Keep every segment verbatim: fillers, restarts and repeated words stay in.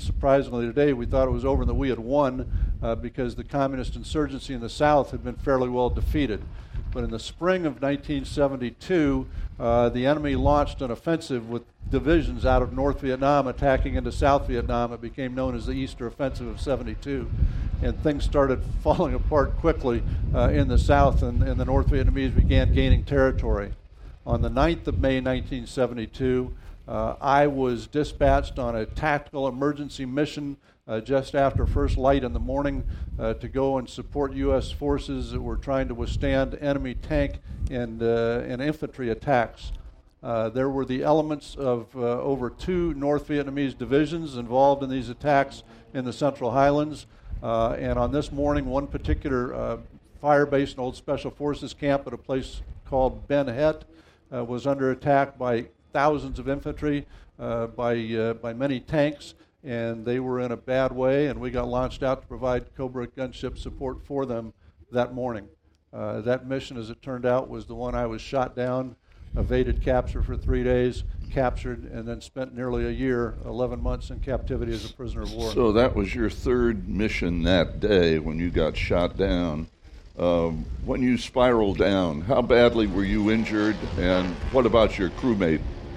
surprisingly today, we thought it was over and that we had won uh, because the communist insurgency in the South had been fairly well defeated. But in the spring of nineteen seventy-two, uh, the enemy launched an offensive with divisions out of North Vietnam attacking into South Vietnam. It became known as the Easter Offensive of seventy-two. And things started falling apart quickly uh, in the South, and, and the North Vietnamese began gaining territory. On the ninth of May nineteen seventy-two, uh, I was dispatched on a tactical emergency mission uh, just after first light in the morning uh, to go and support U S forces that were trying to withstand enemy tank and, uh, and infantry attacks. Uh, there were the elements of uh, over two North Vietnamese divisions involved in these attacks in the Central Highlands. Uh, and on this morning, one particular uh, fire base, an old Special Forces camp at a place called Ben Het, uh, was under attack by thousands of infantry, uh, by uh, by many tanks, and they were in a bad way, and we got launched out to provide Cobra gunship support for them that morning. Uh, that mission, as it turned out, was the one I was shot down, evaded capture for three days, captured, and then spent nearly a year, eleven months in captivity as a prisoner of war. So that was your third mission that day when you got shot down. Um, when you spiraled down, how badly were you injured, and what about your crewmate?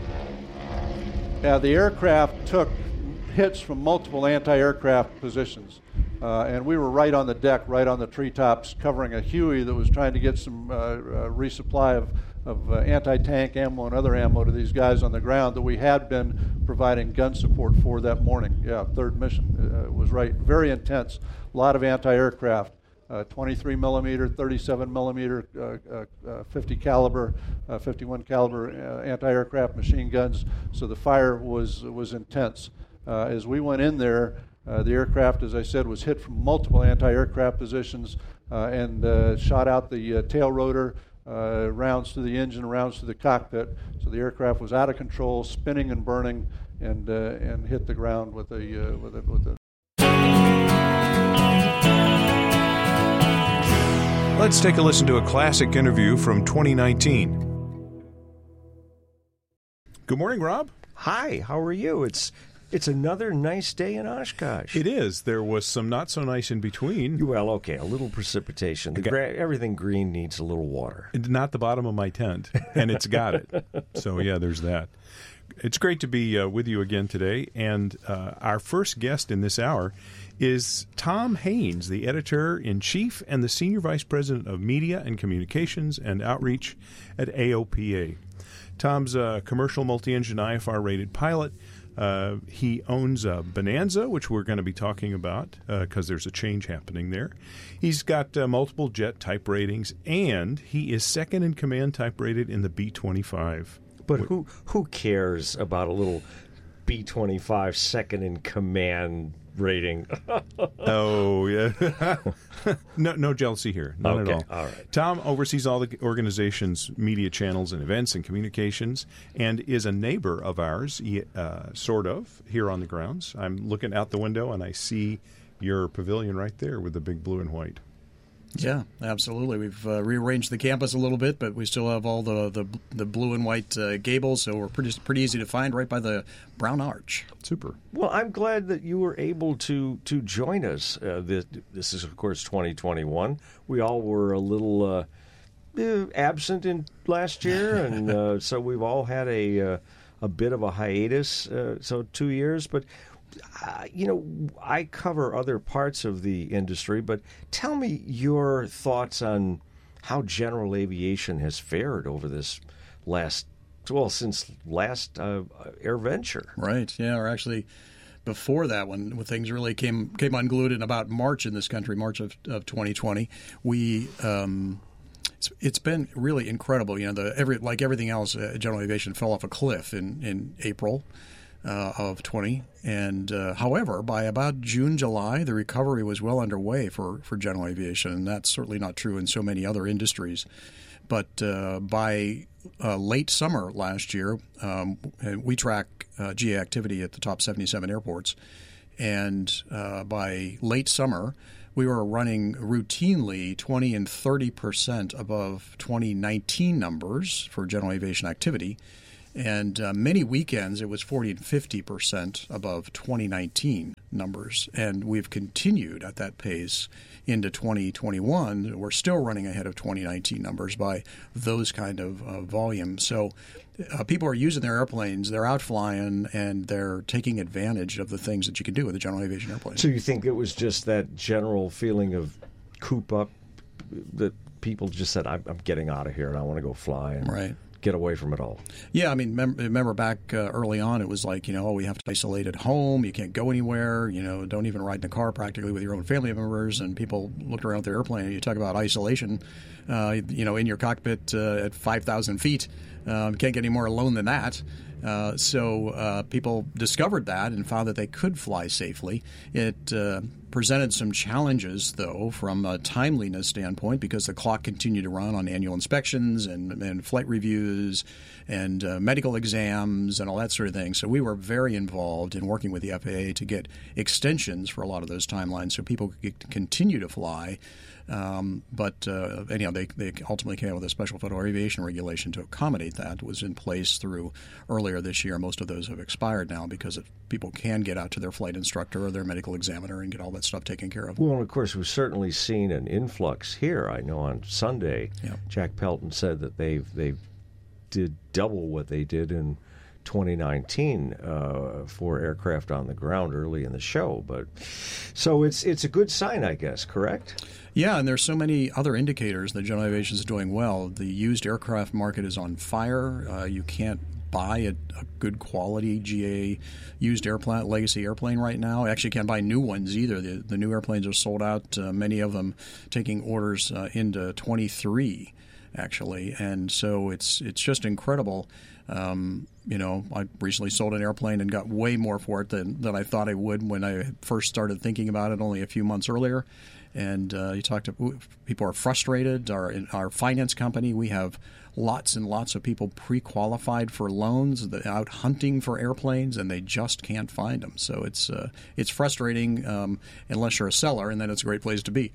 Yeah, the aircraft took hits from multiple anti-aircraft positions, uh, and we were right on the deck, right on the treetops, covering a Huey that was trying to get some uh, uh, resupply of, of uh, anti-tank ammo and other ammo to these guys on the ground that we had been providing gun support for that morning. Yeah, third mission uh, was right. Very intense. A lot of anti-aircraft. Uh, twenty-three millimeter, thirty-seven millimeter, uh, uh, uh, fifty caliber, uh, fifty-one caliber uh, anti-aircraft machine guns. So the fire was was intense. Uh, as we went in there, uh, the aircraft, as I said, was hit from multiple anti-aircraft positions uh, and uh, shot out the uh, tail rotor, uh, rounds to the engine, rounds to the cockpit. So the aircraft was out of control, spinning and burning, and uh, and hit the ground with a uh, with a with a. Let's take a listen to a classic interview from twenty nineteen. Good morning, Rob. Hi, how are you? It's it's another nice day in Oshkosh. It is. There was some not so nice in between. Well, okay, a little precipitation. The gra- everything green needs a little water. Not the bottom of my tent, and it's got it. So, yeah, there's that. It's great to be uh, with you again today, and uh, our first guest in this hour is Tom Haynes, the editor-in-chief and the senior vice president of media and communications and outreach at A O P A. Tom's a commercial multi-engine I F R-rated pilot. Uh, he owns a Bonanza, which we're going to be talking about because uh, there's a change happening there. He's got uh, multiple jet type ratings, and he is second in command type rated in the B twenty-five. But who who cares about a little B twenty-five second in command rating? Oh, yeah. no no jealousy here. None okay. at all. All right. Tom oversees all the organization's media channels and events and communications and is a neighbor of ours, uh, sort of, here on the grounds. I'm looking out the window, and I see your pavilion right there with the big blue and white. Yeah, absolutely. We've uh, rearranged the campus a little bit, but we still have all the the, the blue and white uh, gables, so we're pretty pretty easy to find right by the Brown Arch. Super. Well, I'm glad that you were able to to join us. Uh, this, this is, of course, twenty twenty-one. We all were a little uh, uh, absent in last year, and uh, so we've all had a uh, a bit of a hiatus. Uh, so two years, but. Uh, you know, I cover other parts of the industry, but tell me your thoughts on how general aviation has fared over this last, well, since last uh, AirVenture. Right, yeah, or actually before that, when, when things really came came unglued in about March in this country, March of, of twenty twenty, we... Um, It's, it's been really incredible. You know, the every like everything else, uh, general aviation fell off a cliff in, in April. Uh, of twenty, and uh, however, by about June, July, the recovery was well underway for, for general aviation, and that's certainly not true in so many other industries. But uh, by uh, late summer last year, um, we track uh, G A activity at the top seventy-seven airports, and uh, by late summer, we were running routinely twenty and thirty percent above twenty nineteen numbers for general aviation activity. And uh, many weekends, it was forty and fifty percent above twenty nineteen numbers. And we've continued at that pace into twenty twenty-one. We're still running ahead of twenty nineteen numbers by those kind of uh, volumes. So uh, people are using their airplanes, they're out flying, and they're taking advantage of the things that you can do with a general aviation airplane. So you think it was just that general feeling of coop up that people just said, I'm, I'm getting out of here and I want to go fly and right. get away from it all? Yeah, I mean, mem- remember back uh, early on, it was like, you know, oh, we have to isolate at home. You can't go anywhere. You know, don't even ride in a car practically with your own family members. And people looked around at their airplane. And you talk about isolation, uh, you know, in your cockpit uh, at five thousand feet. Um, can't get any more alone than that. Uh, so uh, people discovered that and found that they could fly safely. It uh, presented some challenges, though, from a timeliness standpoint, because the clock continued to run on annual inspections and, and flight reviews and uh, medical exams and all that sort of thing. So we were very involved in working with the F A A to get extensions for a lot of those timelines so people could continue to fly. Um, but uh, anyhow, they, they ultimately came out with a special federal aviation regulation to accommodate that. It was in place through earlier this year. Most of those have expired now because if people can get out to their flight instructor or their medical examiner and get all that stuff taken care of. Well, and of course, we've certainly seen an influx here. I know on Sunday, yeah. Jack Pelton said that they've they did double what they did in twenty nineteen uh, for aircraft on the ground early in the show. But so it's it's a good sign, I guess, correct? Yeah, and there's so many other indicators that general aviation is doing well. The used aircraft market is on fire. Uh, you can't buy a, a good quality G A used airplane, legacy airplane right now. Actually, can't buy new ones either. The, the new airplanes are sold out. Uh, many of them taking orders uh, into twenty-three, actually, and so it's it's just incredible. Um, you know, I recently sold an airplane and got way more for it than, than I thought I would when I first started thinking about it only a few months earlier. And uh, you talk to people are frustrated. Our our finance company, we have lots and lots of people pre-qualified for loans that out hunting for airplanes, and they just can't find them. So it's uh, it's frustrating um, unless you're a seller, and then it's a great place to be.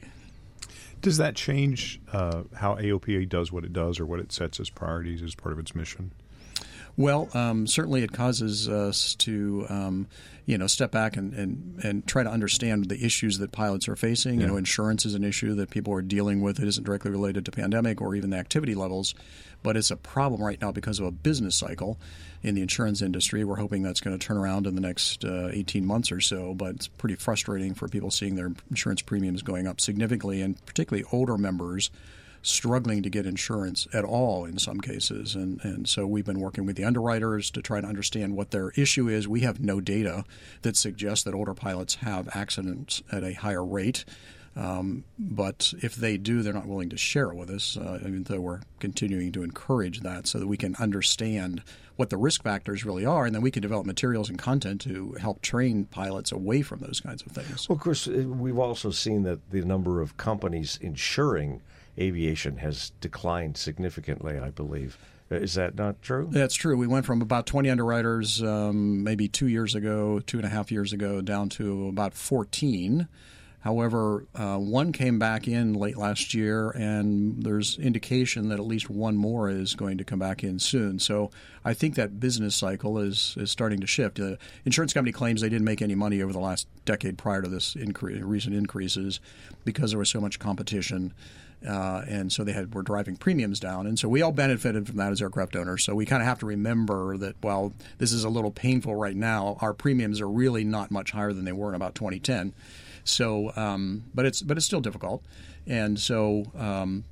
Does that change uh, how A O P A does what it does or what it sets as priorities as part of its mission? Well, um, certainly it causes us to, um, you know, step back and, and, and try to understand the issues that pilots are facing. Yeah. You know, insurance is an issue that people are dealing with. It isn't directly related to pandemic or even the activity levels, but it's a problem right now because of a business cycle in the insurance industry. We're hoping that's going to turn around in the next uh, eighteen months or so, but it's pretty frustrating for people seeing their insurance premiums going up significantly, and particularly older members struggling to get insurance at all in some cases. And, and so we've been working with the underwriters to try to understand what their issue is. We have no data that suggests that older pilots have accidents at a higher rate. Um, but if they do, they're not willing to share it with us, uh, even though we're continuing to encourage that so that we can understand what the risk factors really are, and then we can develop materials and content to help train pilots away from those kinds of things. Well, of course, we've also seen that the number of companies insuring aviation has declined significantly, I believe. Is that not true? That's true. We went from about twenty underwriters um, maybe two years ago, two and a half years ago, down to about fourteen. However, uh, one came back in late last year, and there's indication that at least one more is going to come back in soon. So I think that business cycle is, is starting to shift. The insurance company claims they didn't make any money over the last decade prior to this incre- recent increases because there was so much competition. Uh, and so they had were driving premiums down. And so we all benefited from that as aircraft owners. So we kind of have to remember that while this is a little painful right now, our premiums are really not much higher than they were in about twenty ten. So, um, but it's but it's still difficult. And so um,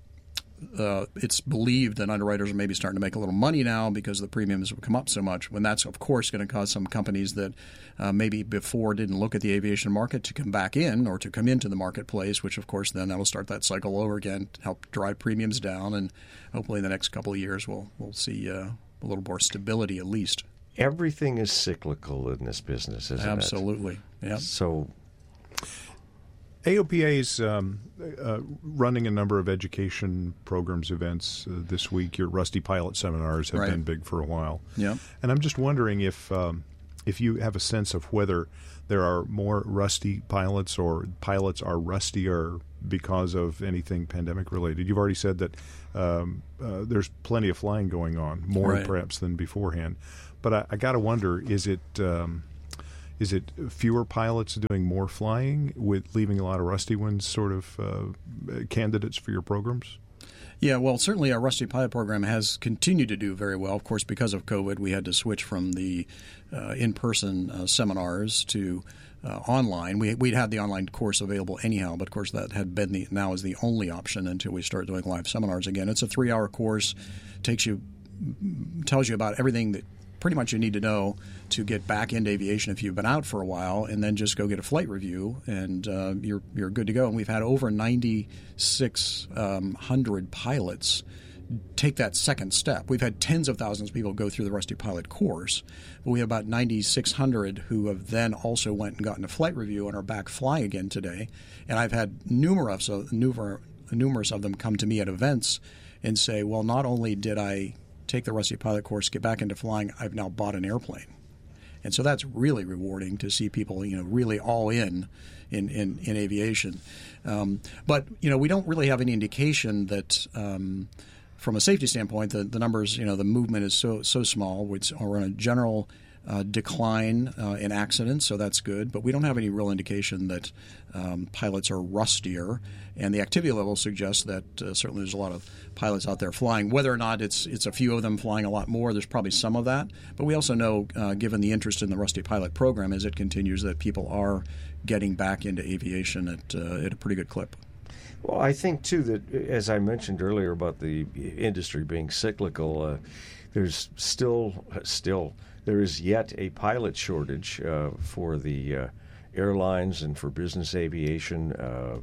uh, it's believed that underwriters are maybe starting to make a little money now because the premiums have come up so much. When that's, of course, going to cause some companies that uh, maybe before didn't look at the aviation market to come back in or to come into the marketplace, which, of course, then that'll start that cycle over again, help drive premiums down. And hopefully in the next couple of years we'll, we'll see uh, a little more stability at least. Everything is cyclical in this business, isn't Absolutely. it? Absolutely. Yep. So A O P A is um, uh, running a number of education programs, events uh, this week. Your Rusty Pilot seminars have Right. been big for a while. Yeah. And I'm just wondering if um, if you have a sense of whether there are more rusty pilots, or pilots are rustier because of anything pandemic related? You've already said that um, uh, there's plenty of flying going on, more Right. perhaps than beforehand. But I, I got to wonder, is it um, is it fewer pilots doing more flying, with leaving a lot of rusty ones sort of uh, candidates for your programs? Yeah, well, certainly our Rusty Pilot program has continued to do very well. Of course, because of COVID, we had to switch from the uh, in-person uh, seminars to uh, online. We, we'd had the online course available anyhow, but of course that had been the, now is the only option until we start doing live seminars again. It's a three-hour course, takes you, tells you about everything that pretty much you need to know to get back into aviation if you've been out for a while, and then just go get a flight review, and uh, you're you're good to go. And we've had over ninety-six hundred pilots take that second step. We've had tens of thousands of people go through the Rusty Pilot course, but we have about ninety-six hundred who have then also went and gotten a flight review and are back flying again today. And I've had numerous of, numerous, numerous of them come to me at events and say, well, not only did I take the Rusty Pilot course, get back into flying, I've now bought an airplane. And so that's really rewarding to see people, you know, really all in in, in, in aviation. Um, but, you know, we don't really have any indication that um, from a safety standpoint, the, the numbers, you know, the movement is so so small. We're in a general uh, decline uh, in accidents, so that's good. But we don't have any real indication that um, pilots are rustier. And the activity level suggests that uh, certainly there's a lot of pilots out there flying. Whether or not it's it's a few of them flying a lot more, there's probably some of that. But we also know, uh, given the interest in the Rusty Pilot program as it continues, that people are getting back into aviation at uh, at a pretty good clip. Well, I think, too, that as I mentioned earlier about the industry being cyclical, uh, there's still, still, there is yet a pilot shortage uh, for the uh, airlines and for business aviation. Uh,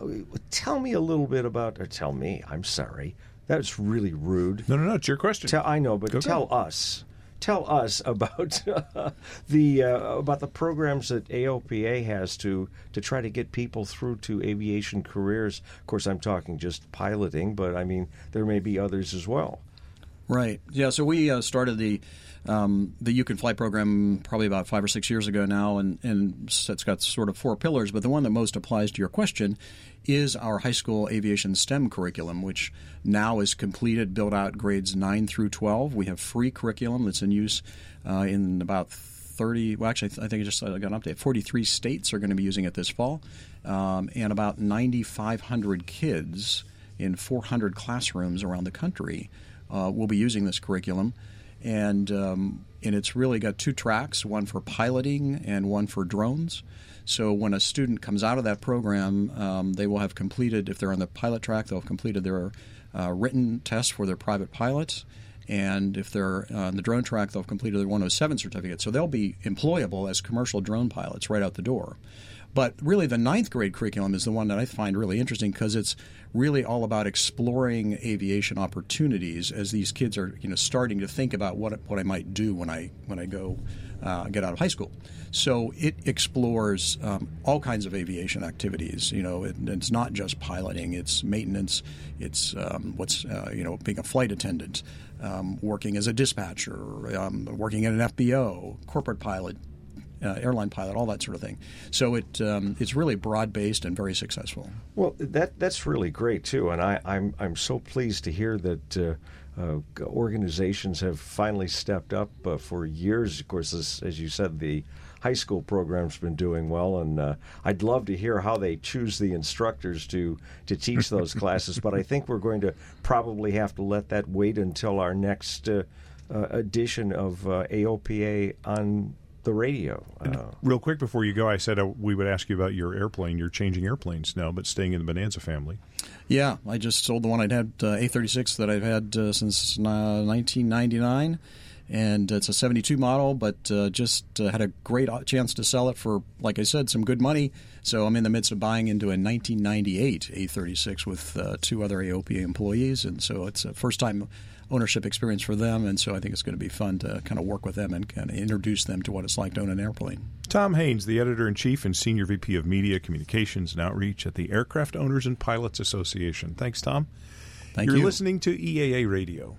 tell me a little bit about, or tell me, I'm sorry, that's really rude. No, no, no, it's your question. Tell, I know, but Go tell ahead. us. Tell us about uh, the uh, about the programs that A O P A has to to try to get people through to aviation careers. Of course, I'm talking just piloting, but I mean there may be others as well. Right. Yeah. So we uh, started the um, the You Can Fly program probably about five or six years ago now, and, and it's got sort of four pillars. But the one that most applies to your question is our high school aviation STEM curriculum, which now is completed, built out grades nine through twelve. We have free curriculum that's in use uh, in about thirty. Well, actually, I think I just got an update. forty-three states are going to be using it this fall, um, and about ninety-five hundred kids in four hundred classrooms around the country Uh, we'll be using this curriculum, and um, and it's really got two tracks, one for piloting and one for drones. So when a student comes out of that program, um, they will have completed, if they're on the pilot track, they'll have completed their uh, written test for their private pilot, and if they're on the drone track, they'll have completed their one oh seven certificate. So they'll be employable as commercial drone pilots right out the door. But really, the ninth grade curriculum is the one that I find really interesting because it's really all about exploring aviation opportunities as these kids are, you know, starting to think about what what I might do when I when I go uh, get out of high school. So it explores um, all kinds of aviation activities. You know, it, it's not just piloting; it's maintenance, it's um, what's uh, you know being a flight attendant, um, working as a dispatcher, um, working at an F B O, corporate pilot. Uh, airline pilot, all that sort of thing. So it um, it's really broad-based and very successful. Well, that that's really great too, and I, I'm I'm so pleased to hear that uh, uh, organizations have finally stepped up. Uh, for years, of course, as, as you said, the high school program's been doing well, and uh, I'd love to hear how they choose the instructors to to teach those classes. But I think we're going to probably have to let that wait until our next uh, uh, edition of uh, A O P A on the radio. Uh, Real quick before you go, I said uh, we would ask you about your airplane. You're changing airplanes now, but staying in the Bonanza family. Yeah, I just sold the one I'd had, uh, A thirty-six, that I've had uh, since uh, nineteen ninety-nine. And it's a seventy-two model, but uh, just uh, had a great chance to sell it for, like I said, some good money. So I'm in the midst of buying into a nineteen ninety-eight A thirty-six with uh, two other A O P A employees. And so it's a first-time ownership experience for them. And so I think it's going to be fun to kind of work with them and kind of introduce them to what it's like to own an airplane. Tom Haynes, the Editor-in-Chief and Senior V P of Media, Communications, and Outreach at the Aircraft Owners and Pilots Association. Thanks, Tom. Thank You're you. listening to E A A Radio.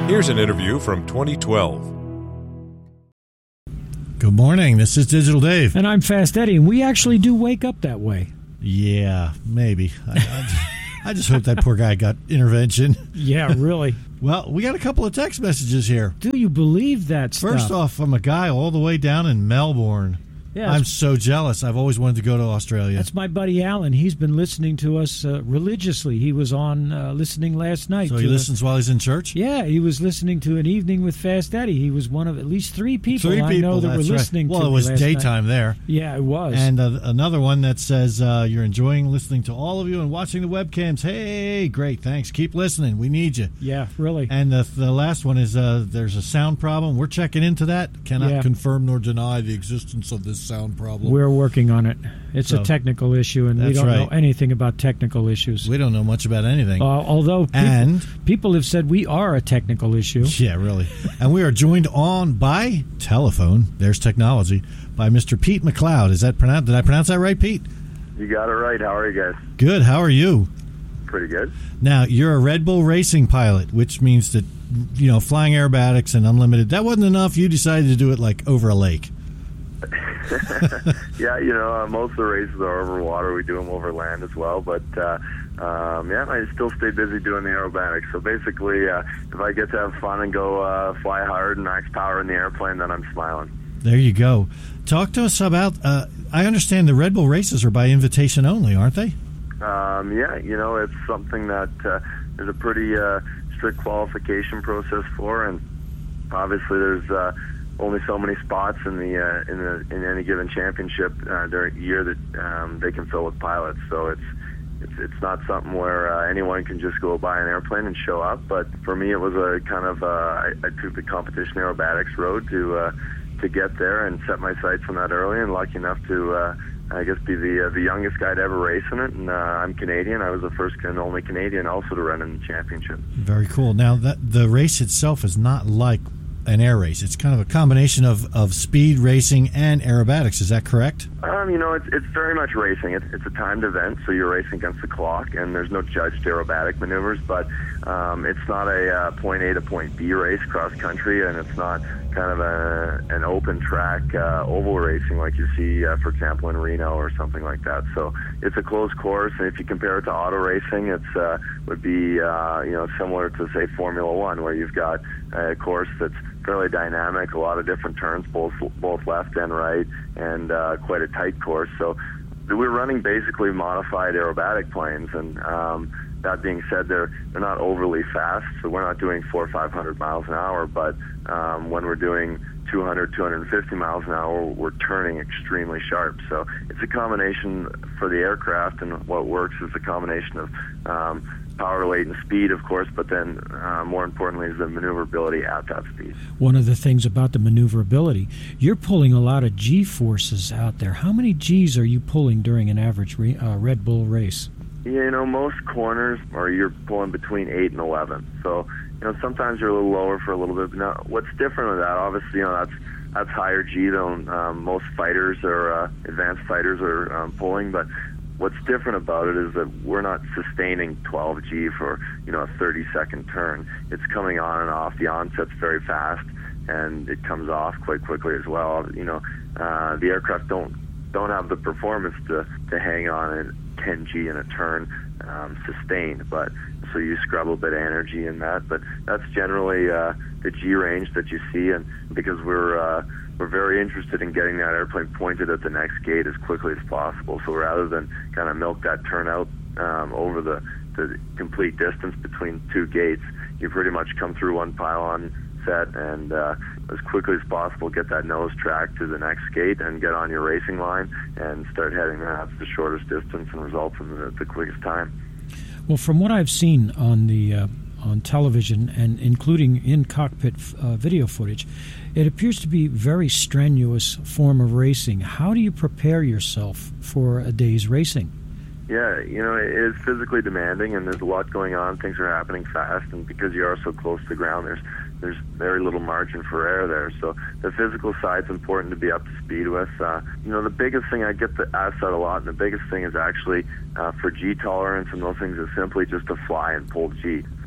Here's an interview from twenty twelve. Good morning. This is Digital Dave. And I'm Fast Eddie, and we actually do wake up that way. Yeah, maybe. I, I, I just hope that poor guy got intervention. Yeah, really. Well, we got a couple of text messages here. Do you believe that stuff? First off, from a guy all the way down in Melbourne. Yeah, I'm so jealous. I've always wanted to go to Australia. That's my buddy Alan. He's been listening to us uh, religiously. He was on uh, listening last night. So he listens a, while he's in church? Yeah, he was listening to An Evening with Fast Eddie. He was one of at least three people three I people, know that were that's listening right. Well, to it was last daytime night. there. Yeah, it was. And uh, another one that says, uh, you're enjoying listening to all of you and watching the webcams. Hey, great, thanks. Keep listening. We need you. Yeah, really. And the, the last one is uh, there's a sound problem. We're checking into that. Cannot Yeah. confirm nor deny the existence of this sound problem. We're working on it. It's So, a technical issue, and we that's don't right. know anything about technical issues. We don't know much about anything. Uh, although people, And- people have said we are a technical issue. Yeah, really. And we are joined on by telephone. There's technology by Mister Pete McLeod. Is that pronounced? Did I pronounce that right, Pete? You got it right. How are you guys? Good. How are you? Pretty good. Now, you're a Red Bull racing pilot, which means that, you know, flying aerobatics and unlimited, that wasn't enough. You decided to do it like over a lake. Yeah, you know, uh, most of the races are over water. We do them over land as well. But, uh, um, yeah, I still stay busy doing the aerobatics. So basically, uh, if I get to have fun and go uh, fly hard and max power in the airplane, then I'm smiling. There you go. Talk to us about, uh, I understand the Red Bull races are by invitation only, aren't they? Um, yeah, you know, it's something that uh, there's a pretty uh, strict qualification process for, and obviously there's uh, only so many spots in the uh, in the in any given championship uh, during a year that um, they can fill with pilots. So it's it's it's not something where uh, anyone can just go buy an airplane and show up. But for me, it was a kind of uh, I, I took the competition aerobatics road to uh, to get there and set my sights on that early, and lucky enough to. Uh, I guess be the uh, the youngest guy to ever race in it, and uh, I'm Canadian. I was the first and only Canadian also to run in the championship. Very cool. Now, that the race itself is not like an air race. It's kind of a combination of, of speed racing and aerobatics. Is that correct? Um, you know, it's it's very much racing. It's, it's a timed event, so you're racing against the clock, and there's no judged aerobatic maneuvers. But um, it's not a uh, point A to point B race cross country, and it's not kind of a an open track uh, oval racing like you see, uh, for example, in Reno or something like that. So it's a closed course, and if you compare it to auto racing, it's uh, would be uh, you know similar to say Formula One, where you've got a course that's fairly dynamic, a lot of different turns, both both left and right, and uh, quite a tight course. So we're running basically modified aerobatic planes, and um, that being said, they're they're not overly fast, so we're not doing four or five hundred miles an hour. But um, when we're doing two hundred, two hundred fifty miles an hour, we're turning extremely sharp. So it's a combination for the aircraft, and what works is a combination of um, power, weight, and speed, of course, but then uh, more importantly is the maneuverability at that speed. One of the things about the maneuverability, you're pulling a lot of G forces out there. How many G's are you pulling during an average re- uh, Red Bull race? You know, most corners are you're pulling between eight and eleven. So, you know, sometimes you're a little lower for a little bit. But now, what's different with that? Obviously, you know, that's that's higher G than um, most fighters or uh, advanced fighters are um, pulling. But what's different about it is that we're not sustaining twelve G for, you know, a thirty second turn. It's coming on and off. The onset's very fast, and it comes off quite quickly as well. You know, uh, the aircraft don't don't have the performance to to hang on at ten G in a turn um, sustained, but so you scrub a bit of energy in that. But that's generally uh, the G range that you see, and because we're uh, we're very interested in getting that airplane pointed at the next gate as quickly as possible. So rather than kind of milk that turnout um, over the, the complete distance between two gates, you pretty much come through one pylon set and uh, as quickly as possible get that nose track to the next gate and get on your racing line and start heading that. That's the shortest distance and results in the, the quickest time. Well, from what I've seen on the uh, on television and including in cockpit uh, video footage, it appears to be a very strenuous form of racing. How do you prepare yourself for a day's racing? Yeah, you know, it is physically demanding, and there's a lot going on. Things are happening fast, and because you are so close to the ground, there's there's very little margin for error there. So the physical side's important to be up to speed with. Uh, you know, the biggest thing, I get the asked that a lot, and the biggest thing is actually uh, for G tolerance and those things is simply just to fly and pull G.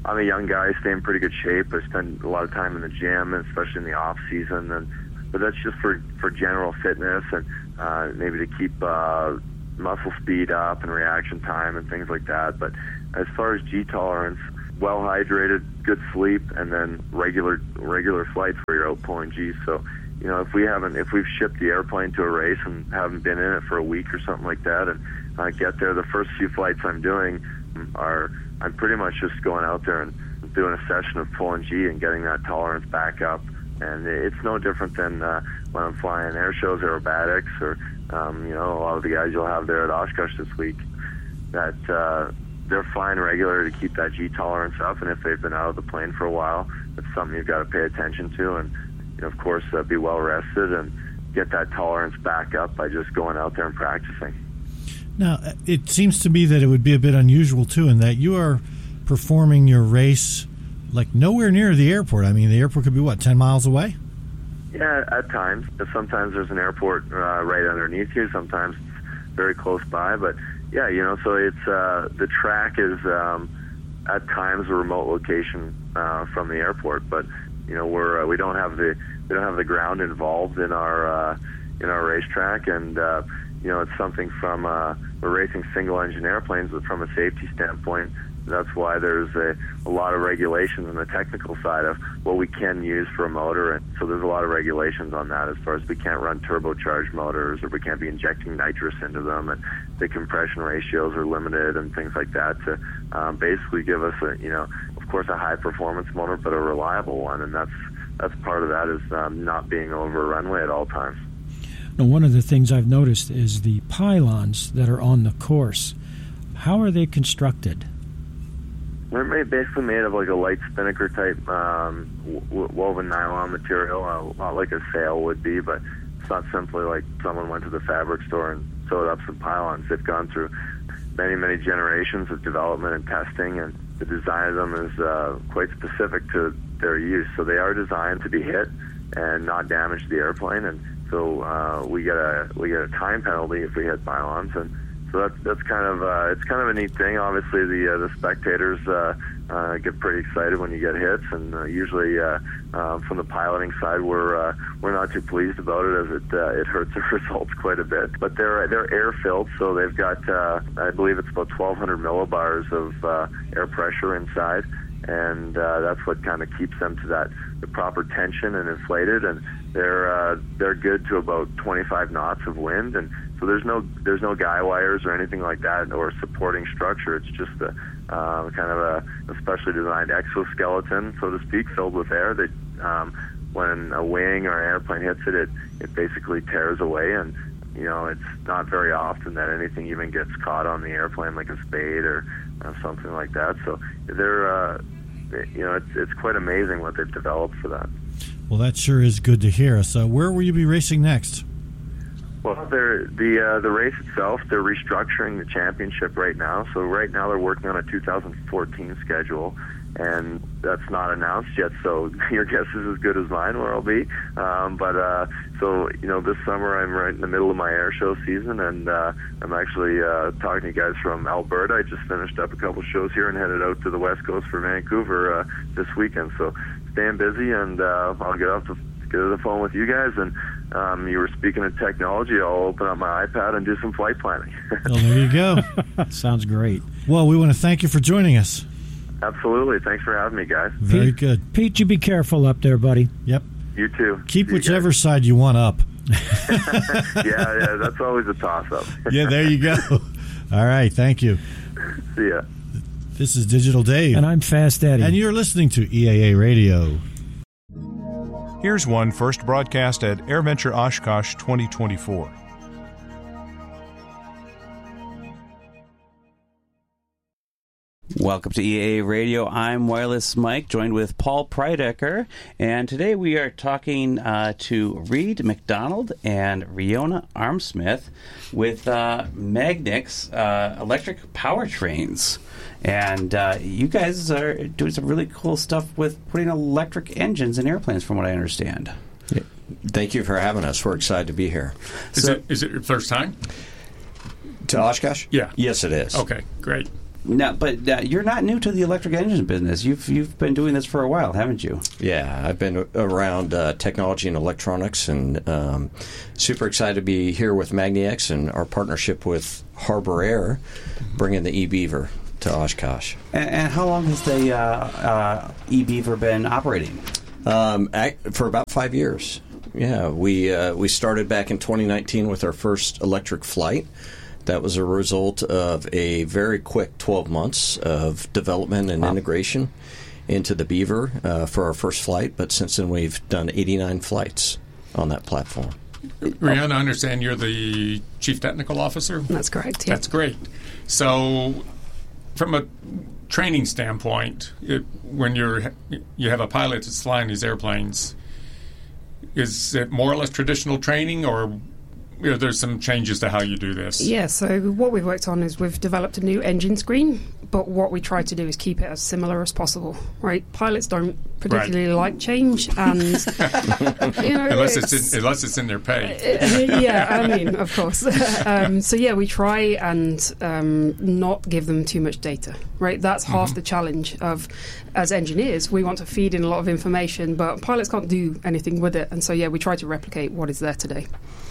I'm a young guy, stay in pretty good shape. I spend a lot of time in the gym, especially in the off season, and but that's just for for general fitness and uh, maybe to keep uh, muscle speed up and reaction time and things like that. But as far as G tolerance, well hydrated, good sleep, and then regular regular flights where you're out pulling G. So, you know, if we haven't, if we've shipped the airplane to a race and haven't been in it for a week or something like that, and I get there, the first few flights I'm doing are I'm pretty much just going out there and doing a session of pulling G and getting that tolerance back up. And it's no different than uh, when I'm flying air shows, aerobatics, or um, you know, a lot of the guys you'll have there at Oshkosh this week. That uh, they're flying regular to keep that G tolerance up, and if they've been out of the plane for a while, it's something you've got to pay attention to, and you know, of course, uh, be well rested and get that tolerance back up by just going out there and practicing. Now, it seems to me that it would be a bit unusual too, in that you are performing your race like nowhere near the airport. I mean, the airport could be what, ten miles away? Yeah, at times. Sometimes there's an airport uh, right underneath you. Sometimes it's very close by, but. Yeah, you know, so it's uh, the track is um, at times a remote location uh, from the airport, but you know we're uh, we don't have the we don't have the ground involved in our uh, in our racetrack, and uh, you know it's something from uh, we're racing single engine airplanes, but from a safety standpoint, that's why there's a, a lot of regulations on the technical side of what we can use for a motor, and so there's a lot of regulations on that as far as we can't run turbocharged motors, or we can't be injecting nitrous into them, and the compression ratios are limited and things like that to um, basically give us a, you know, of course a high performance motor, but a reliable one, and that's that's part of that is um, not being over a runway at all times. Now, one of the things I've noticed is the pylons that are on the course. How are they constructed? They're made, basically made of like a light spinnaker type um, w- woven nylon material, uh, not like a sail would be, but it's not simply like someone went to the fabric store and sewed up some pylons. They've gone through many, many generations of development and testing, and the design of them is uh, quite specific to their use. So they are designed to be hit and not damage the airplane, and so uh, we get a we get a time penalty if we hit pylons, and so that's that's kind of uh, it's kind of a neat thing. Obviously, the uh, the spectators uh, uh, get pretty excited when you get hits, and uh, usually uh, uh, from the piloting side, we're uh, we're not too pleased about it, as it uh, it hurts the results quite a bit. But they're they're air filled, so they've got uh, I believe it's about twelve hundred millibars of uh, air pressure inside, and uh, that's what kind of keeps them to that the proper tension and inflated, and they're uh, they're good to about twenty-five knots of wind, and so there's no there's no guy wires or anything like that or supporting structure. It's just a uh, kind of a, a specially designed exoskeleton, so to speak, filled with air that um, when a wing or an airplane hits it, it it basically tears away, and you know it's not very often that anything even gets caught on the airplane like a spade or uh, something like that. So they're uh, you know it's it's quite amazing what they've developed for that. Well, that sure is good to hear. So where will you be racing next? Well, they're, the uh, the race itself, they're restructuring the championship right now. So right now they're working on a two thousand fourteen schedule, and that's not announced yet. So your guess is as good as mine where I'll be. Um, but uh, so you know, this summer I'm right in the middle of my air show season, and uh, I'm actually uh, talking to you guys from Alberta. I just finished up a couple shows here and headed out to the West Coast for Vancouver uh, this weekend. So staying busy, and uh, I'll get off the get to the phone with you guys, and um, you were speaking of technology. I'll open up my iPad and do some flight planning. Well, there you go. Sounds great. Well, we want to thank you for joining us. Absolutely. Thanks for having me, guys. Very Pete, good. Pete, you be careful up there, buddy. Yep. You too. Keep See you whichever guys. side you want up. yeah, yeah, that's always a toss-up. Yeah, there you go. All right, thank you. See ya. This is Digital Dave. And I'm Fast Eddie. And you're listening to E A A Radio. Here's one first broadcast at AirVenture Oshkosh twenty twenty-four. Welcome to E A A Radio. I'm Wireless Mike, joined with Paul Prydecker, and today we are talking uh, to Reed McDonald and Riona Armsmith with uh, Magnix uh, electric powertrains. And uh, you guys are doing some really cool stuff with putting electric engines in airplanes, from what I understand. Yeah. Thank you for having us. We're excited to be here. Is, So- it, is it your first time? To Oshkosh? Yeah. Yes, it is. Okay, great. now, but uh, you're not new to the electric engine business. You've you've been doing this for a while, haven't you? Yeah, I've been around uh, technology and electronics, and um, super excited to be here with MagniX and our partnership with Harbor Air, bringing the eBeaver to Oshkosh. And, and how long has the uh, uh, eBeaver been operating? Um, ac- for about five years. Yeah, we uh, we started back in twenty nineteen with our first electric flight. That was a result of a very quick twelve months of development and wow. integration into the Beaver uh, for our first flight. But since then, we've done eighty-nine flights on that platform. Rihanna, I understand you're the Chief Technical Officer? That's correct, yeah. That's great. So from a training standpoint, it, when you're you have a pilot that's flying these airplanes, is it more or less traditional training, or you know, there's some changes to how you do this? Yeah, so what we've worked on is we've developed a new engine screen, but what we try to do is keep it as similar as possible, right? Pilots don't particularly right. like change, and you know, unless it's, it's in, unless it's in their pay. Uh, yeah, I mean, of course. um, so yeah, we try and um, not give them too much data, right? That's half mm-hmm. the challenge of, as engineers, we want to feed in a lot of information, but pilots can't do anything with it, and so yeah, we try to replicate what is there today.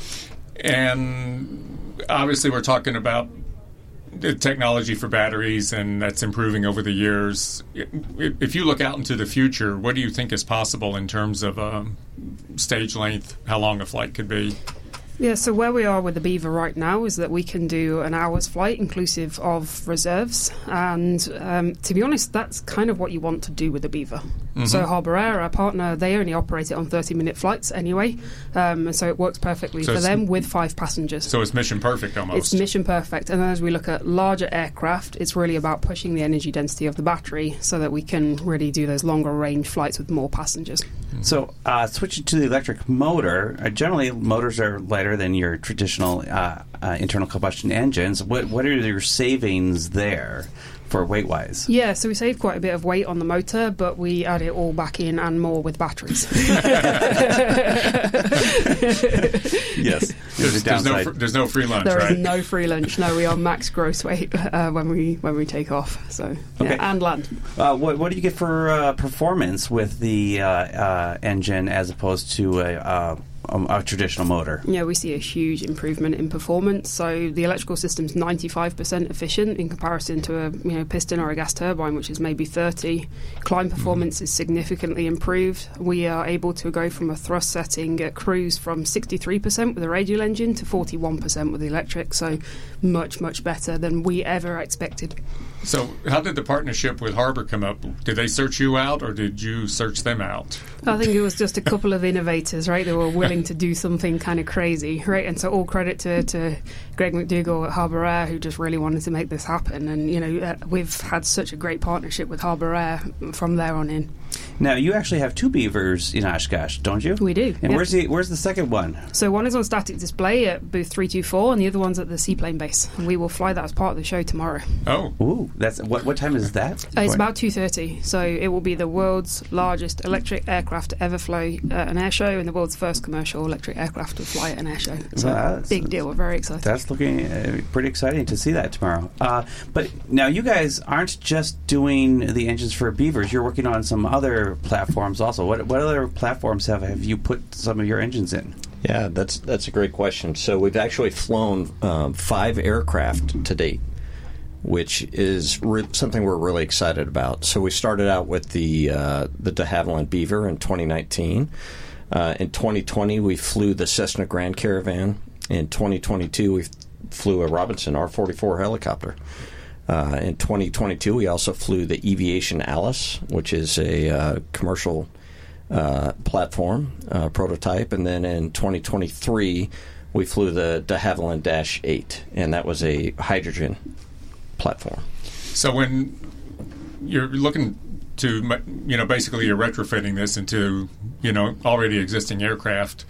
And obviously we're talking about the technology for batteries, and that's improving over the years. If you look out into the future, what do you think is possible in terms of um, stage length, how long a flight could be? Yeah, so where we are with the Beaver right now is that we can do an hour's flight inclusive of reserves, and um, to be honest, that's kind of what you want to do with the Beaver. Mm-hmm. So Harbor Air, our partner, they only operate it on thirty-minute flights anyway, um, and so it works perfectly so for them with five passengers. So it's mission perfect almost. It's mission perfect, and then as we look at larger aircraft, it's really about pushing the energy density of the battery so that we can really do those longer range flights with more passengers. Mm-hmm. So uh, switching to the electric motor, uh, generally motors are lighter than your traditional uh, uh, internal combustion engines. What what are your savings there for weight wise? Yeah, so we save quite a bit of weight on the motor, but we add it all back in and more with batteries. Yes, there's, there's no fr- there's no free lunch. There right? is no free lunch. No, we are max gross weight uh, when we when we take off. So okay. yeah, and land. Uh, what what do you get for uh, performance with the uh, uh, engine as opposed to a uh, Um, a traditional motor? Yeah, we see a huge improvement in performance. So the electrical system's ninety-five percent efficient in comparison to a you know piston or a gas turbine, which is maybe thirty. Climb performance mm-hmm. is significantly improved. We are able to go from a thrust setting at cruise from sixty-three percent with a radial engine to forty-one percent with the electric. So much, much better than we ever expected. So how did the partnership with Harbor come up? Did they search you out, or did you search them out? I think it was just a couple of innovators, right? They were willing to do something kind of crazy, right? And so all credit to, to Greg McDougall at Harbor Air, who just really wanted to make this happen. And, you know, uh, we've had such a great partnership with Harbor Air from there on in. Now, you actually have two Beavers in Oshkosh, don't you? We do. And yeah. where's the where's the second one? So one is on static display at booth three two four, and the other one's at the seaplane base. And we will fly that as part of the show tomorrow. Oh. Ooh, that's what what time is that? Uh, it's about two thirty. So it will be the world's largest electric aircraft to ever fly at an air show, and the world's first commercial electric aircraft to fly at an air show. So well, big deal. We're very excited. That's looking uh, pretty exciting to see that tomorrow. Uh, but now you guys aren't just doing the engines for Beavers. You're working on some other platforms also. What what other platforms have, have you put some of your engines in? Yeah, that's that's a great question. So we've actually flown um, five aircraft to date, which is re- something we're really excited about. So we started out with the uh, the de Havilland Beaver in twenty nineteen. Uh, in twenty twenty, we flew the Cessna Grand Caravan. In twenty twenty-two, we flew a Robinson R forty-four helicopter. Uh, in twenty twenty-two, we also flew the Eviation Alice, which is a uh, commercial uh, platform uh, prototype. And then in twenty twenty-three, we flew the de Havilland Dash eight, and that was a hydrogen platform. So when you're looking to, you know, basically you're retrofitting this into, you know, already existing aircraft,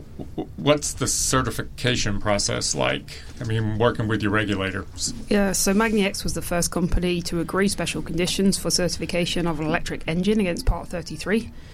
what's the certification process like? I mean, working with your regulators. Yeah, so MagniX was the first company to agree special conditions for certification of an electric engine against Part thirty-three.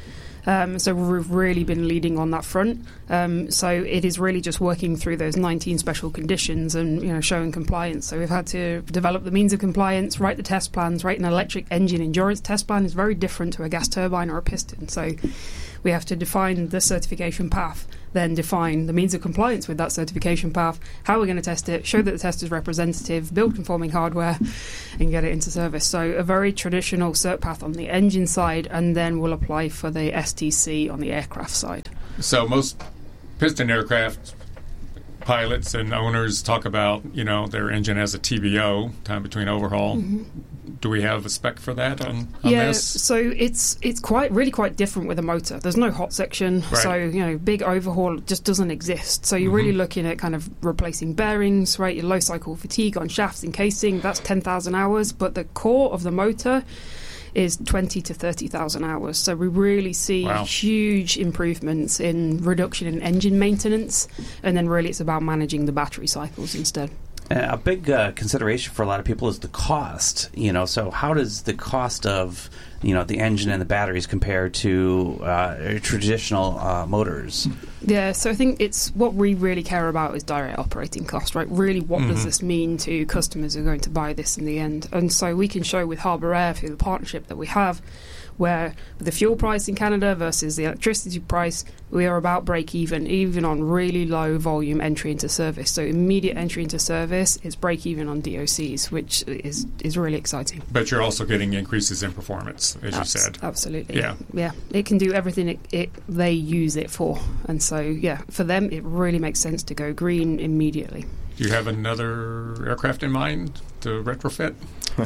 Um, so we've really been leading on that front. Um, so it is really just working through those nineteen special conditions and, you know, showing compliance. So we've had to develop the means of compliance, write the test plans, write an electric engine endurance test plan. Is very different to a gas turbine or a piston. So we have to define the certification path, then define the means of compliance with that certification path, how we're going to test it, show that the test is representative, build conforming hardware, and get it into service. So a very traditional cert path on the engine side, and then we'll apply for the S T C on the aircraft side. So most piston aircraft pilots and owners talk about, you know, their engine has a T B O, time between overhaul. Mm-hmm. Do we have a spec for that on, on yeah, this? So it's it's quite really quite different with a motor. There's no hot section, right. So you know, big overhaul just doesn't exist. So you're mm-hmm. really looking at kind of replacing bearings, right? Your low cycle fatigue on shafts and casing. That's ten thousand hours, but the core of the motor is twenty to thirty thousand hours. So we really see wow. huge improvements in reduction in engine maintenance, and then really it's about managing the battery cycles instead. Uh, a big uh, consideration for a lot of people is the cost. You know, so how does the cost of, you know, the engine and the batteries compare to uh, traditional uh, motors? Yeah, so I think it's what we really care about is direct operating cost, right? Really, what mm-hmm. does this mean to customers who are going to buy this in the end? And so we can show with Harbour Air through the partnership that we have, where the fuel price in Canada versus the electricity price, we are about break even, even on really low volume entry into service. So immediate entry into service is break even on D O Cs, which is is really exciting. But you're also getting increases in performance, as Abs- you said. Absolutely. Yeah. Yeah. It can do everything it, it they use it for. And so, yeah, for them, it really makes sense to go green immediately. Do you have another aircraft in mind to retrofit?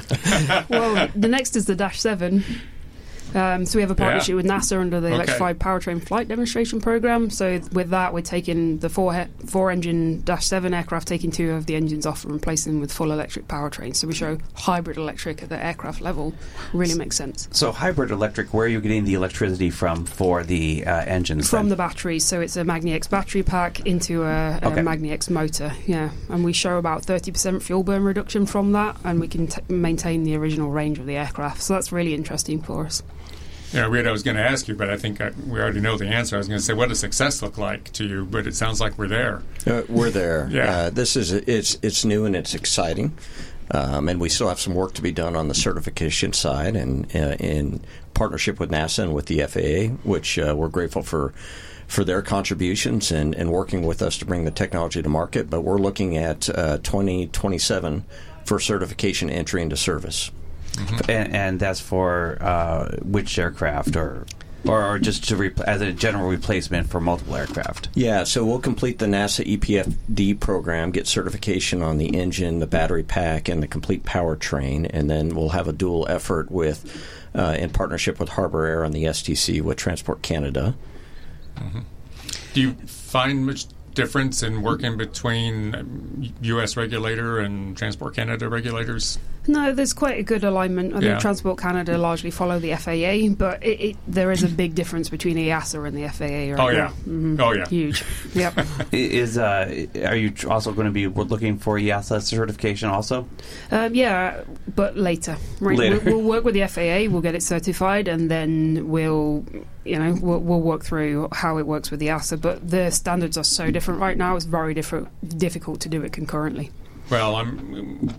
Well, the next is the Dash seven. Um, so we have a partnership yeah. with NASA under the okay. Electrified Powertrain Flight Demonstration Program. So with that, we're taking the four he- four engine Dash seven aircraft, taking two of the engines off and replacing them with full electric powertrain. So we show hybrid electric at the aircraft level. Really makes sense. So hybrid electric, where are you getting the electricity from for the uh, engines? From then? the batteries. So it's a Magni-X battery pack into a, a okay. Magni-X motor. Yeah, and we show about thirty percent fuel burn reduction from that, and we can t- maintain the original range of the aircraft. So that's really interesting for us. Yeah, Reid, I was going to ask you, but I think I, we already know the answer. I was going to say, what does success look like to you? But it sounds like we're there. Uh, we're there. Yeah. Uh, this is it's it's new and it's exciting, um, and we still have some work to be done on the certification side, and uh, in partnership with NASA and with the F A A, which uh, we're grateful for for their contributions and, and working with us to bring the technology to market. But we're looking at uh, twenty twenty-seven for certification entry into service. Mm-hmm. And, and that's for uh, which aircraft, or or, or just to re- as a general replacement for multiple aircraft? Yeah, so we'll complete the NASA E P F D program, get certification on the engine, the battery pack, and the complete powertrain, and then we'll have a dual effort with, uh, in partnership with Harbour Air on the S T C with Transport Canada. Mm-hmm. Do you find much difference in working between U S regulator and Transport Canada regulators? No, there's quite a good alignment. I yeah. think Transport Canada largely follow the F A A, but it, it, there is a big difference between EASA and the F A A. Right oh, yeah. now. Mm-hmm. Oh, yeah. Huge. Yep. Is uh, are you also going to be looking for EASA certification also? Um, yeah, but later. Right? Later. We'll, we'll work with the F A A, we'll get it certified, and then we'll, you know, we'll, we'll work through how it works with the EASA. But the standards are so different right now, it's very different, difficult to do it concurrently. Well, I'm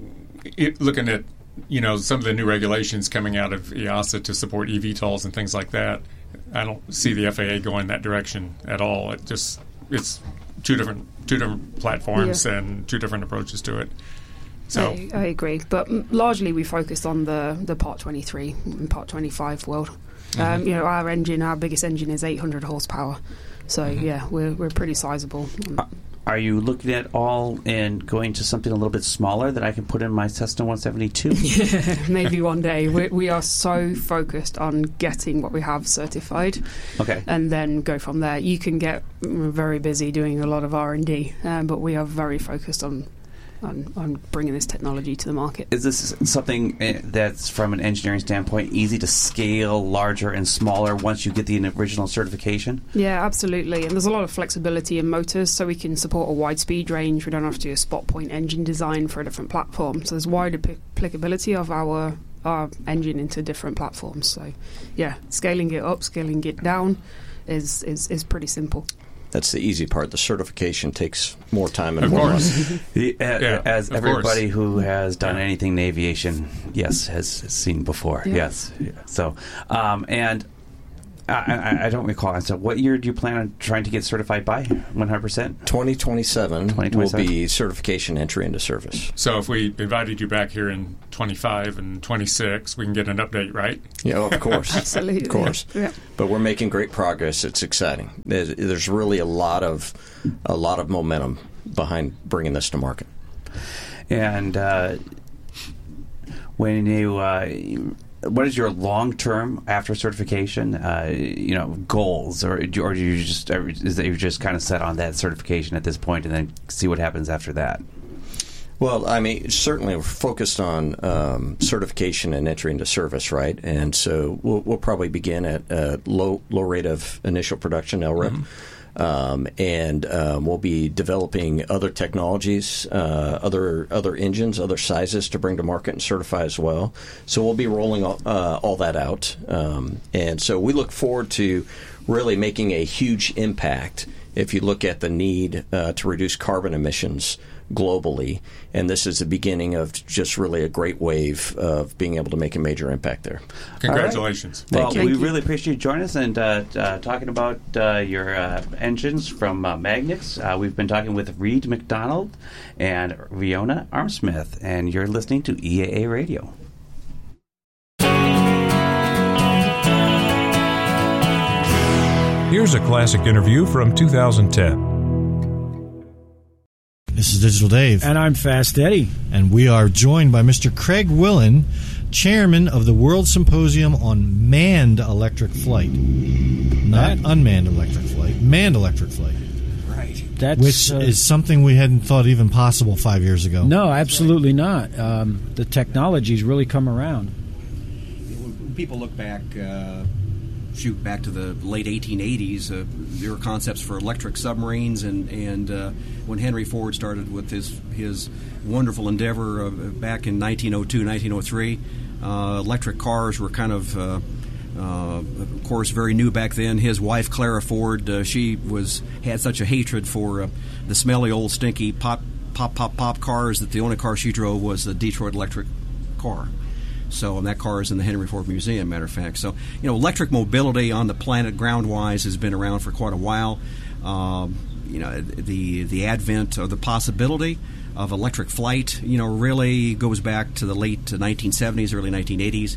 it, looking at, you know, some of the new regulations coming out of EASA to support E V TOLs and things like that. I don't see the F A A going that direction at all. It just it's two different two different platforms yeah. and two different approaches to it. So I, I agree, but largely we focus on the the Part twenty-three and Part twenty-five world. Mm-hmm. Um, you know, our engine, our biggest engine is eight hundred horsepower. So mm-hmm. yeah, we're we're pretty sizable. Uh, Are you looking at all and going to something a little bit smaller that I can put in my Cessna one seventy-two? Yeah, maybe one day. We, we are so focused on getting what we have certified, okay, and then go from there. You can get very busy doing a lot of R and D, um, but we are very focused on, on on bringing this technology to the market. Is this something that's, from an engineering standpoint, easy to scale larger and smaller once you get the original certification? Yeah, absolutely. And there's a lot of flexibility in motors, so we can support a wide speed range. We don't have to do a spot point engine design for a different platform. So there's wide ap- applicability of our our engine into different platforms. So, yeah, scaling it up, scaling it down is is, is pretty simple. That's the easy part. The certification takes more time and Of more course. money. The, uh, Yeah, as of everybody course. who has done anything in aviation, yes, has, has seen before. Yeah. Yes. Yeah. So, um, and I, I, I don't recall. So, what year do you plan on trying to get certified by? one hundred percent? twenty twenty-seven twenty will twenty-seven? be certification entry into service. So if we invited you back here in twenty-five and twenty-six, we can get an update, right? Yeah, of course. Absolutely. Of course. Yeah. But we're making great progress. It's exciting. There's, there's really a lot of a lot of momentum behind bringing this to market. And uh, when you, uh, what is your long term after certification? Uh, you know, goals, or do- or do you just or is that you're just kind of set on that certification at this point, and then see what happens after that? Well, I mean, certainly we're focused on um, certification and entry into service, right? And so we'll, we'll probably begin at a low low rate of initial production, L R I P. Mm-hmm. Um, and um, we'll be developing other technologies, uh, other other engines, other sizes to bring to market and certify as well. So we'll be rolling all, uh, all that out. Um, and so we look forward to really making a huge impact if you look at the need uh, to reduce carbon emissions globally. And this is the beginning of just really a great wave of being able to make a major impact there. Congratulations. Well, Thank you. we really appreciate you joining us and uh, uh, talking about uh, your uh, engines from uh, Magnix. Uh, we've been talking with Reed McDonald and Riona Armsmith, and you're listening to E A A Radio. Here's a classic interview from two thousand ten. This is Digital Dave. And I'm Fast Eddie. And we are joined by Mister Craig Willen, chairman of the World Symposium on Manned Electric Flight. Not That- unmanned electric flight, manned electric flight. Right. That's, Which uh, is something we hadn't thought even possible five years ago. No, absolutely not. Um, the technology's really come around. When people look back, uh, shoot back to the late eighteen eighties, uh, there were concepts for electric submarines, and and uh, when Henry Ford started with his his wonderful endeavor uh, back in nineteen oh two, nineteen oh three, uh, electric cars were kind of. Uh, Uh, of course, very new back then. His wife, Clara Ford, uh, she was had such a hatred for uh, the smelly old stinky pop pop pop pop cars that the only car she drove was the Detroit Electric car. So, and that car is in the Henry Ford Museum, matter of fact. So, you know, electric mobility on the planet, ground-wise, has been around for quite a while. Um, you know, the the advent or the possibility of electric flight, you know, really goes back to the late nineteen seventies, early nineteen eighties.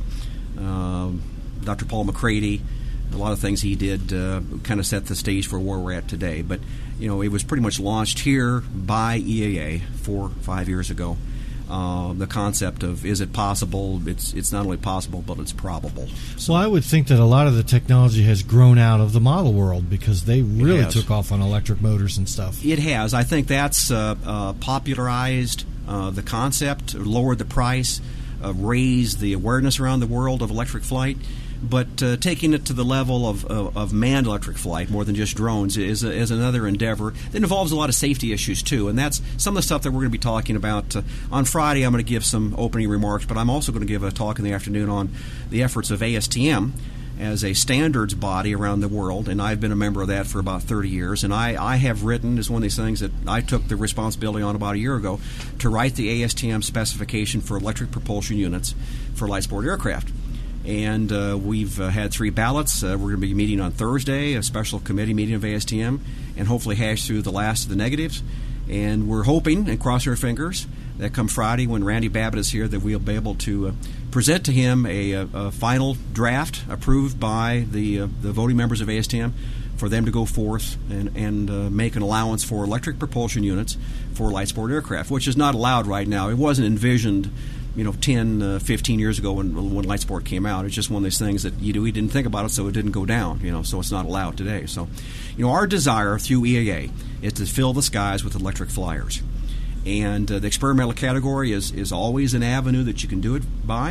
Um, Doctor Paul McCready, a lot of things he did uh, kind of set the stage for where we're at today. But, you know, it was pretty much launched here by E A A four, five years ago. Uh, the concept of is it possible? It's it's not only possible, but it's probable. So, Well, I would think that a lot of the technology has grown out of the model world because they really has. took off on electric motors and stuff. It has. I think that's uh, uh, popularized uh, the concept, lowered the price, uh, raised the awareness around the world of electric flight. But uh, taking it to the level of, of, of manned electric flight, more than just drones, is, a, is another endeavor that involves a lot of safety issues, too. And that's some of the stuff that we're going to be talking about. Uh, on Friday, I'm going to give some opening remarks, but I'm also going to give a talk in the afternoon on the efforts of A S T M as a standards body around the world, and I've been a member of that for about thirty years. And I, I have written, is one of these things that I took the responsibility on about a year ago, to write the A S T M specification for electric propulsion units for light sport aircraft. And uh, we've uh, had three ballots. Uh, we're going to be meeting on Thursday, a special committee meeting of A S T M, and hopefully hash through the last of the negatives. And we're hoping, and cross our fingers, that come Friday when Randy Babbitt is here, that we'll be able to uh, present to him a, a, a final draft approved by the uh, the voting members of A S T M for them to go forth and, and uh, make an allowance for electric propulsion units for light sport aircraft, which is not allowed right now. It wasn't envisioned, you know, ten, uh, fifteen years ago when when light sport came out. It's just one of those things that you know, we didn't think about it, so it didn't go down, you know, so it's not allowed today. So, you know, our desire through E A A is to fill the skies with electric flyers. And uh, the experimental category is, is always an avenue that you can do it by.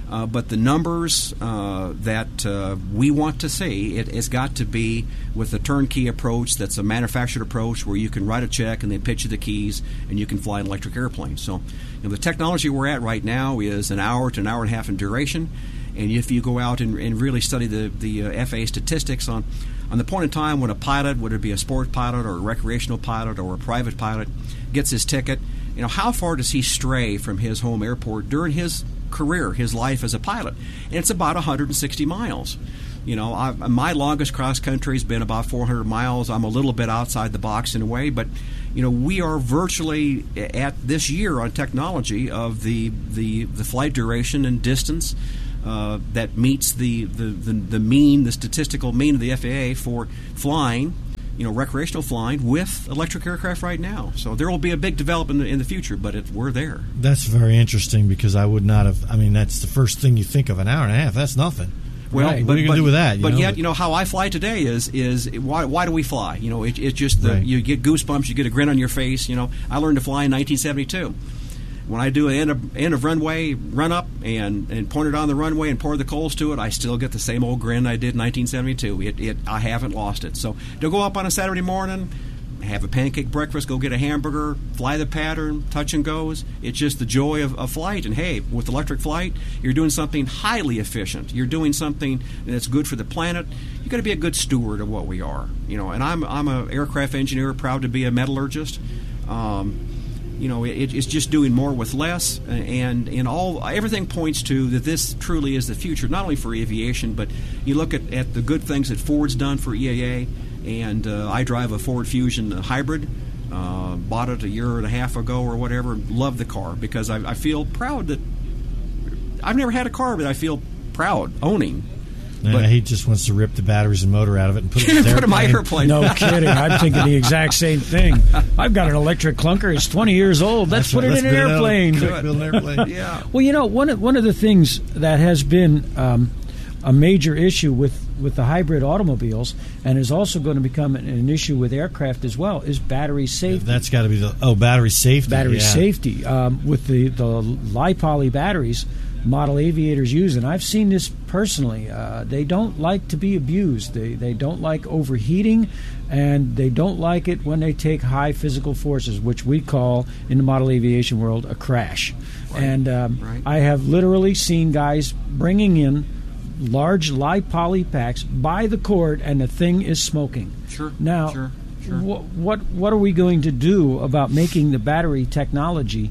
Uh, but the numbers uh, that uh, we want to see, it, it's got to be with a turnkey approach that's a manufactured approach where you can write a check and they pitch you the keys and you can fly an electric airplane. So you know, the technology we're at right now is an hour to an hour and a half in duration. And if you go out and, and really study the, the uh, F A A statistics on, on the point in time when a pilot, whether it be a sport pilot or a recreational pilot or a private pilot, gets his ticket, you know, how far does he stray from his home airport during his career, his life as a pilot? And it's about one hundred sixty miles. You know, I, my longest cross country has been about four hundred miles. I'm a little bit outside the box in a way, but you know, we are virtually at this year on technology of the the, the flight duration and distance uh, that meets the, the, the, the mean, the statistical mean of the F A A for flying, you know, recreational flying with electric aircraft right now. So there will be a big development in the, in the future, but it, we're there. That's very interesting because I would not have. I mean, that's the first thing you think of. An hour and a half. That's nothing. Well, right. but, What are you going to do with that? You But know? yet, you know, how I fly today is is why why do we fly? You know, it, it's just the, Right. you get goosebumps, you get a grin on your face. You know, I learned to fly in nineteen seventy-two. When I do an end of, end of runway run up and, and point it on the runway and pour the coals to it, I still get the same old grin I did in nineteen seventy-two. It, it I haven't lost it. So to go up on a Saturday morning, have a pancake breakfast, go get a hamburger, fly the pattern, touch and goes. It's just the joy of, of flight. And hey, with electric flight, you're doing something highly efficient. You're doing something that's good for the planet. You've got to be a good steward of what we are. You know, and I'm I'm an aircraft engineer, proud to be a metallurgist. Um, you know, it, it's just doing more with less, and and all everything points to that this truly is the future, not only for aviation, but you look at, at the good things that Ford's done for E A A. And uh, I drive a Ford Fusion hybrid. Uh, bought it a year and a half ago or whatever. Love the car because I, I feel proud that I've never had a car, but I feel proud owning. Nah, But- he just wants to rip the batteries and motor out of it and put it in his Put it in my airplane. No kidding. I'm thinking the exact same thing. I've got an electric clunker. It's twenty years old. Let's, put it Let's in an build airplane. Quick, build an airplane. Yeah. Well, you know, one of, one of the things that has been um, a major issue with, with the hybrid automobiles and is also going to become an, an issue with aircraft as well is battery safety. That's got to be the oh battery safety. battery yeah. safety. Um, with the, the LiPoly batteries model aviators use, and I've seen this personally. Uh, they don't like to be abused. They, they don't like overheating, and they don't like it when they take high physical forces, which we call, in the model aviation world, a crash. Right. And um, Right. I have literally seen guys bringing in large LiPoly packs by the cord, and the thing is smoking. Sure. Now, Sure. Sure. wh- what what are we going to do about making the battery technology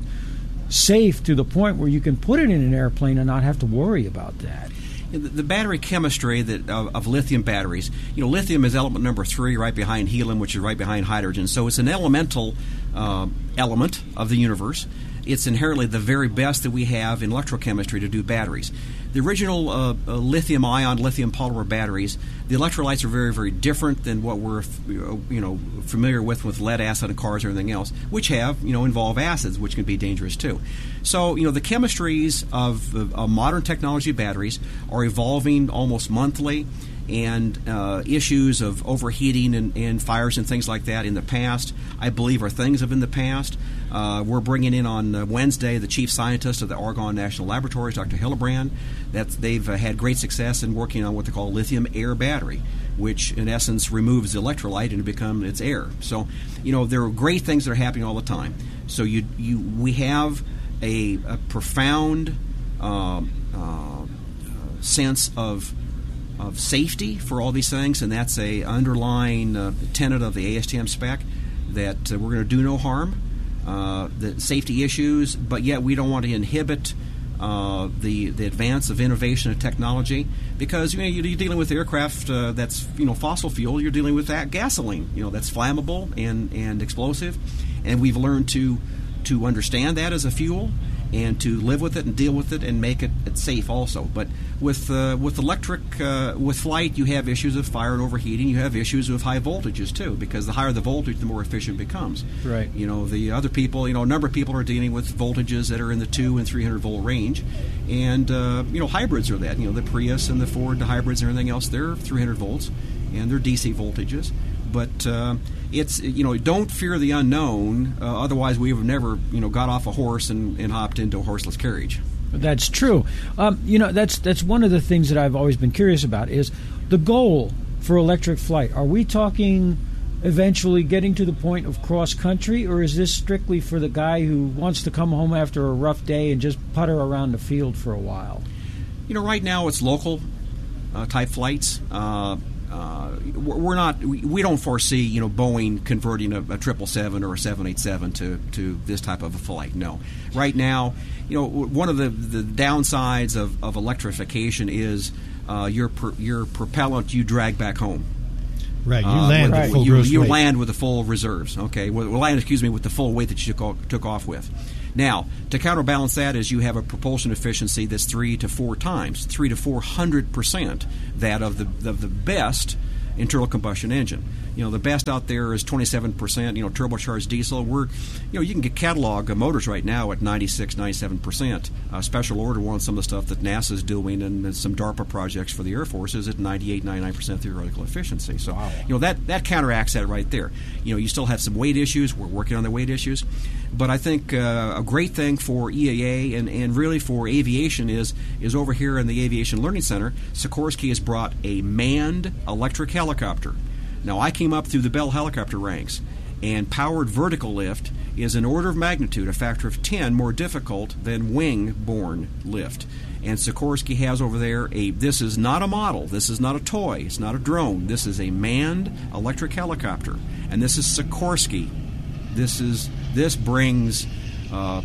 safe to the point where you can put it in an airplane and not have to worry about that? The, the battery chemistry that of, of lithium batteries, you know, lithium is element number three, right behind helium, which is right behind hydrogen. So it's an elemental uh, element of the universe. It's inherently the very best that we have in electrochemistry to do batteries. The original uh, uh, lithium-ion, lithium polymer batteries, the electrolytes are very, very different than what we're, you know, familiar with with lead acid in cars or anything else, which have, you know, involve acids, which can be dangerous too. So, you know, the chemistries of, of, of modern technology batteries are evolving almost monthly. And uh, issues of overheating and, and fires and things like that in the past, I believe, are things of in the past. Uh, we're bringing in on uh, Wednesday the chief scientist of the Argonne National Laboratories, Doctor Hillebrand. That's, they've uh, had great success in working on what they call lithium air battery, which in essence removes the electrolyte and it becomes its air. So, you know, there are great things that are happening all the time. So you, you we have a, a profound uh, uh, sense of of safety for all these things, and that's a underlying uh, tenet of the A S T M spec that uh, we're going to do no harm, uh, the safety issues, but yet we don't want to inhibit uh, the the advance of innovation and technology because you know you're dealing with aircraft uh, that's you know fossil fuel. You're dealing with that gasoline, you know that's flammable and and explosive, and we've learned to to understand that as a fuel and to live with it and deal with it and make it, it safe also. But with uh, with electric, uh, with flight, you have issues of fire and overheating. You have issues of high voltages too, because the higher the voltage, the more efficient it becomes. Right. You know, the other people, you know, a number of people are dealing with voltages that are in the two and three hundred volt range, and uh, you know, hybrids are that. You know, the Prius and the Ford, the hybrids and everything else, they're three hundred volts, and they're D C voltages. But uh, it's, you know, don't fear the unknown. Uh, otherwise, we would have never, you know, got off a horse and, and hopped into a horseless carriage. That's true. Um, you know, that's that's one of the things that I've always been curious about is the goal for electric flight. Are we talking eventually getting to the point of cross-country, or is this strictly for the guy who wants to come home after a rough day and just putter around the field for a while? You know, right now it's local uh, type flights. Uh, uh, we're not. We, we don't foresee, you know, Boeing converting a, a triple seven or a seven eighty-seven to to this type of a flight. No. Right now, you know, one of the, the downsides of, of electrification is uh, your per, your propellant you drag back home. Right, you uh, land with right. full you, gross you weight. land with the full reserves. Okay, well, land, excuse me, with the full weight that you took off, took off with. Now, to counterbalance that is you have a propulsion efficiency that's three to four times, three to four hundred percent that of the of the best internal combustion engine. You know, the best out there is twenty-seven percent, you know, turbocharged diesel. We're, you know, you can get catalog uh, motors right now at ninety-six, ninety-seven percent. Uh, special order one, some of the stuff that NASA's doing and some DARPA projects for the Air Force is at ninety-eight, ninety-nine percent theoretical efficiency. So, wow. you know, that, that counteracts that right there. You know, you still have some weight issues. We're working on the weight issues. But I think uh, a great thing for E A A and, and really for aviation is is over here in the Aviation Learning Center, Sikorsky has brought a manned electric helicopter. Now, I came up through the Bell helicopter ranks, and powered vertical lift is an order of magnitude, a factor of ten, more difficult than wing-borne lift. And Sikorsky has over there a, this is not a model, this is not a toy, it's not a drone, this is a manned electric helicopter. And this is Sikorsky. This is this brings uh,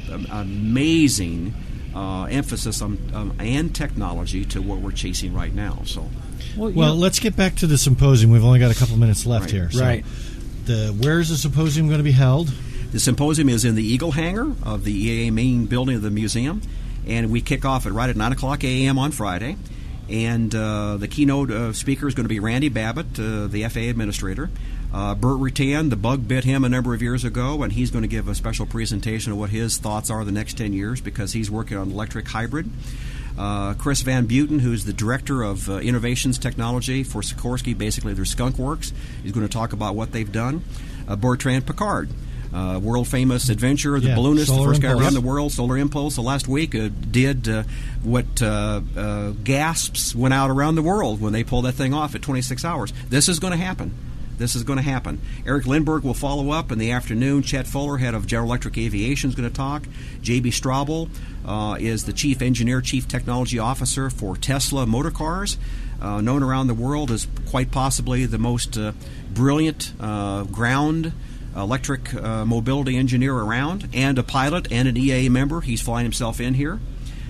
amazing uh, emphasis on um, and technology to what we're chasing right now. So, well, well let's get back to the symposium. We've only got a couple minutes left right. here. So right. The where is the symposium going to be held? The symposium is in the Eagle Hangar of the E A A main building of the museum, and we kick off at right at nine o'clock a.m. on Friday. And uh, the keynote uh, speaker is going to be Randy Babbitt, uh, the F A A administrator. Uh, Burt Rutan, the bug bit him a number of years ago, and he's going to give a special presentation of what his thoughts are the next ten years because he's working on electric hybrid. Uh, Chris Van Buten, who's the director of uh, innovations technology for Sikorsky, basically their Skunk Works, he's going to talk about what they've done. Uh, Bertrand Piccard, uh, world-famous adventurer, the yeah, balloonist, the first Impulse. guy around the world, Solar Impulse, the last week, uh, did uh, what uh, uh, gasps went out around the world when they pulled that thing off at twenty-six hours. This is going to happen. This is going to happen. Eric Lindbergh will follow up in the afternoon. Chet Fuller, head of General Electric Aviation, is going to talk. J B Straubel uh, is the chief engineer, chief technology officer for Tesla motor cars, uh, known around the world as quite possibly the most uh, brilliant uh, ground electric uh, mobility engineer around, and a pilot and an E A A member. He's flying himself in here.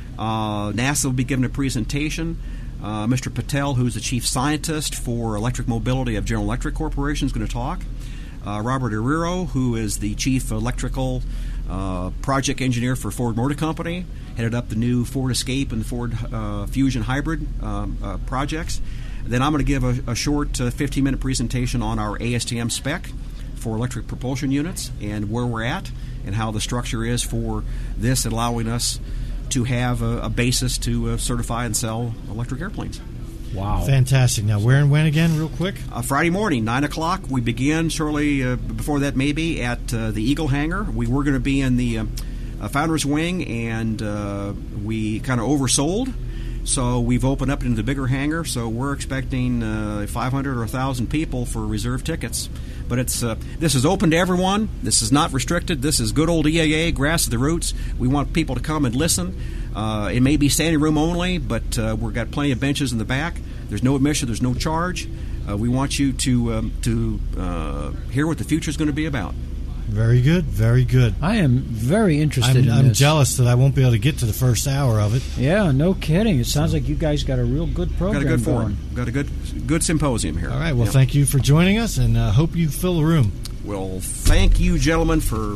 Uh, NASA will be giving a presentation. Uh, Mister Patel, who's the chief scientist for electric mobility of General Electric Corporation, is going to talk. Uh, Robert Ariro, who is the chief electrical uh, project engineer for Ford Motor Company, headed up the new Ford Escape and the Ford uh, Fusion hybrid um, uh, projects. Then I'm going to give a, a short uh, fifteen-minute presentation on our A S T M spec for electric propulsion units and where we're at and how the structure is for this, allowing us to have a, a basis to uh, certify and sell electric airplanes. Wow. Fantastic. Now, where and when again, real quick? Uh, Friday morning, nine o'clock. We begin shortly uh, before that, maybe, at uh, the Eagle Hangar. We were going to be in the uh, uh, Founders Wing, and uh, we kind of oversold. So we've opened up into the bigger hangar, so we're expecting uh, five hundred or one thousand people for reserve tickets. But it's uh, this is open to everyone. This is not restricted. This is good old E A A, grass to the roots. We want people to come and listen. Uh, it may be standing room only, but uh, we've got plenty of benches in the back. There's no admission. There's no charge. Uh, we want you to um, to uh, hear what the future is going to be about. Very good, very good. I am very interested I'm, in I'm this. jealous that I won't be able to get to the first hour of it. Yeah, no kidding. It sounds like you guys got a real good program Got a good going. forum. Got a good good symposium here. All right, well, Yep. thank you for joining us, and uh, hope you fill the room. Well, thank you, gentlemen, for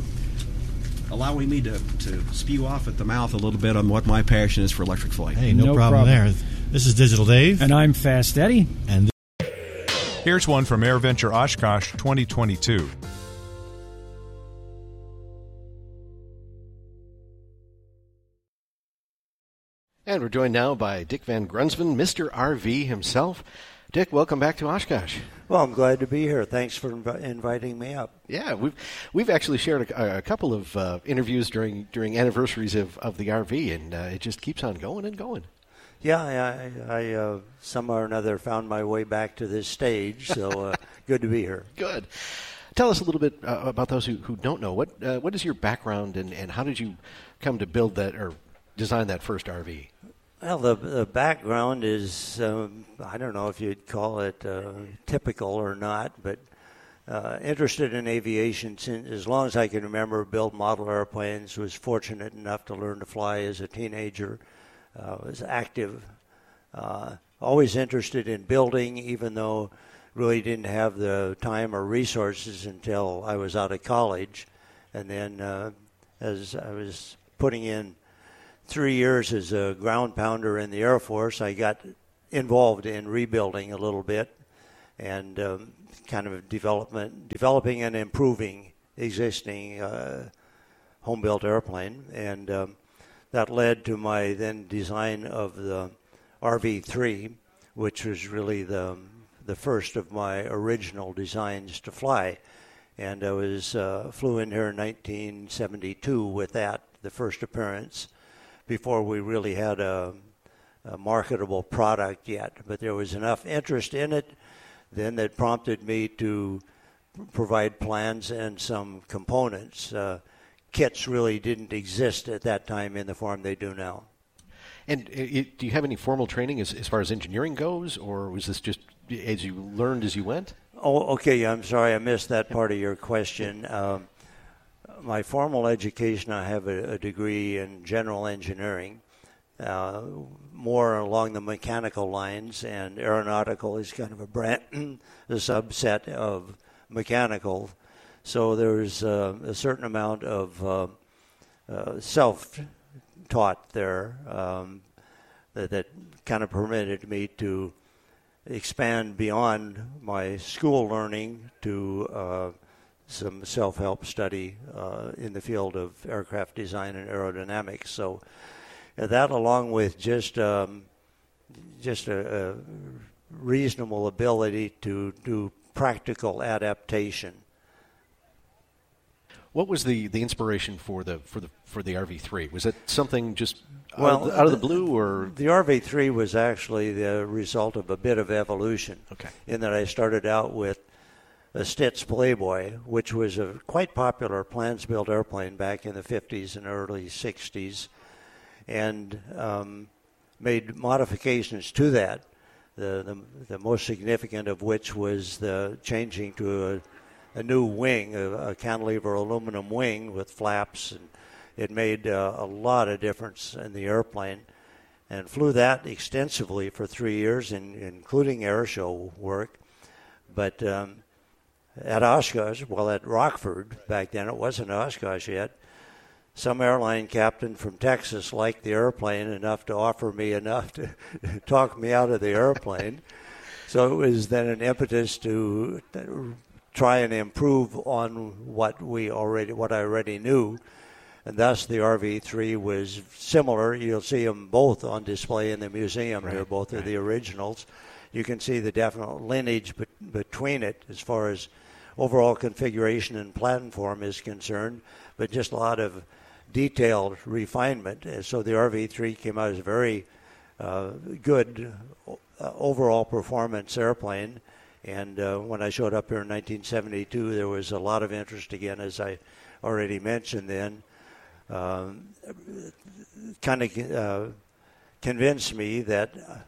allowing me to, to spew off at the mouth a little bit on what my passion is for electric flight. Hey, no, No problem, problem. there. This is Digital Dave. And I'm Fast Eddie. And Here's one from AirVenture Oshkosh twenty twenty-two. And we're joined now by Dick Van Grunsven, Mister R V himself. Dick, welcome back to Oshkosh. Well, I'm glad to be here. Thanks for inv- inviting me up. Yeah, we've we've actually shared a, a couple of uh, interviews during during anniversaries of, of the R V, and uh, it just keeps on going and going. Yeah, I, I uh, somehow or another found my way back to this stage, so uh, good to be here. Good. Tell us a little bit uh, about those who, who don't know. What uh, what is your background, and, and how did you come to build that or design that first R V? Well, the, the background is, um, I don't know if you'd call it uh, typical or not, but uh, interested in aviation since as long as I can remember, built model airplanes, was fortunate enough to learn to fly as a teenager, uh, was active, uh, always interested in building, even though really didn't have the time or resources until I was out of college. And then uh, as I was putting in three years as a ground pounder in the Air Force, I got involved in rebuilding a little bit and um, kind of development, developing and improving existing uh, home-built airplane. And um, that led to my then design of the R V three, which was really the, the first of my original designs to fly. And I was uh, flew in here in nineteen seventy-two with that, the first appearance, before we really had a, a marketable product yet. But there was enough interest in it then that prompted me to provide plans and some components. Uh, kits really didn't exist at that time in the form they do now. And it, do you have any formal training as, as far as engineering goes, or was this just as you learned as you went? Oh, okay. I'm sorry I missed that part of your question. Um, My formal education, I have a, a degree in general engineering, uh, more along the mechanical lines, and aeronautical is kind of a brand, a subset of mechanical. So there's uh, a certain amount of uh, uh, self-taught there um, that, that kind of permitted me to expand beyond my school learning to uh, some self-help study uh, in the field of aircraft design and aerodynamics. So uh, that, along with just um, just a, a reasonable ability to do practical adaptation. What was the, the inspiration for the for the for the R V three? Was it something just well, out, of the, out of the blue, or the R V three was actually the result of a bit of evolution? Okay. In that I started out with a Stitz Playboy, which was a quite popular plans-built airplane back in the fifties and early sixties, and um, made modifications to that, the, the the most significant of which was the changing to a, a new wing, a, a cantilever aluminum wing with flaps, and it made uh, a lot of difference in the airplane, and flew that extensively for three years, in, including airshow work. But um, at Oshkosh, well, at Rockford, back then it wasn't Oshkosh yet, some airline captain from Texas liked the airplane enough to offer me enough to talk me out of the airplane. So it was then an impetus to try and improve on what we already, what I already knew, and thus the R V three was similar. You'll see them both on display in the museum. Right, They're both right. of the originals. You can see the definite lineage be- between it as far as overall configuration and platform is concerned, but just a lot of detailed refinement. So the R V three came out as a very uh, good uh, overall performance airplane. And uh, when I showed up here in nineteen seventy-two, there was a lot of interest again, as I already mentioned then. Um, kind of uh, convinced me that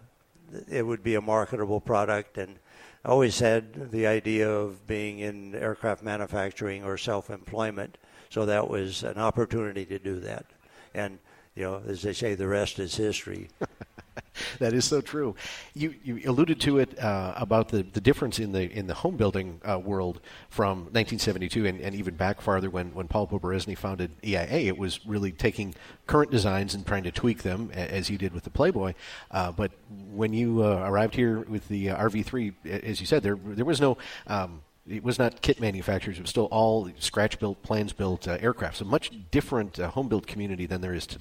it would be a marketable product, and I always had the idea of being in aircraft manufacturing or self-employment, so that was an opportunity to do that. And, you know, as they say, the rest is history. That is so true. You you alluded to it uh, about the, the difference in the in the home building uh, world from nineteen seventy-two and, and even back farther when, when Paul Poberezny founded E I A. It was really taking current designs and trying to tweak them, as you did with the Playboy. Uh, but when you uh, arrived here with the uh, R V three, as you said, there there was no um, it was not kit manufacturers. It was still all scratch-built, plans-built uh, aircraft. So much different uh, home-built community than there is today.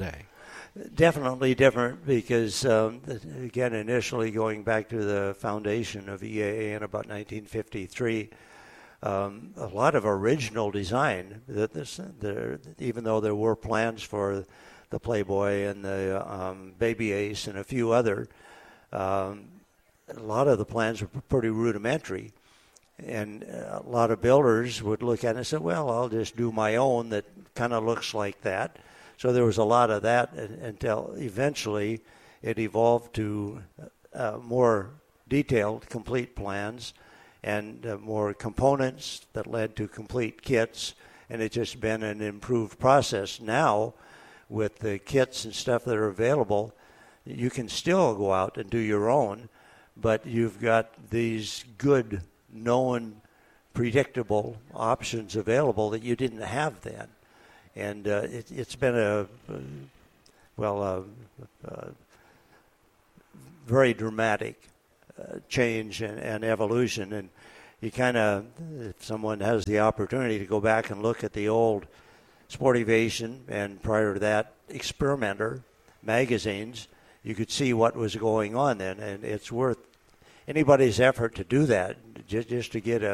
definitely different because, um, again, initially going back to the foundation of E A A in about nineteen fifty-three, um, a lot of original design. That this, there, even though there were plans for the Playboy and the um, Baby Ace and a few other, um, a lot of the plans were pretty rudimentary. And a lot of builders would look at it and say, well, I'll just do my own that kind of looks like that. So there was a lot of that until eventually it evolved to uh, more detailed, complete plans and uh, more components that led to complete kits. And it's just been an improved process. Now, with the kits and stuff that are available, you can still go out and do your own, but you've got these good known, predictable options available that you didn't have then. And uh, it, it's been a, uh, well, a, a very dramatic uh, change and, and evolution. And you kind of, if someone has the opportunity to go back and look at the old Sportivation and prior to that Experimenter magazines, you could see what was going on then. And it's worth anybody's effort to do that, just, just to get a